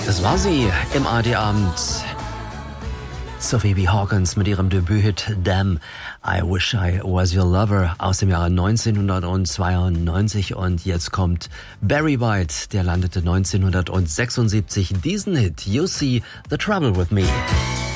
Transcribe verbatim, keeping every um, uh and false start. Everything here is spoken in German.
Das war sie im A R D-Abend. Sophie B. Hawkins mit ihrem Debüthit Damn, I Wish I Was Your Lover aus dem Jahre neunzehnhundertzweiundneunzig. Und jetzt kommt Barry White, der landete neunzehnhundertsechsundsiebzig diesen Hit You See the Trouble with Me.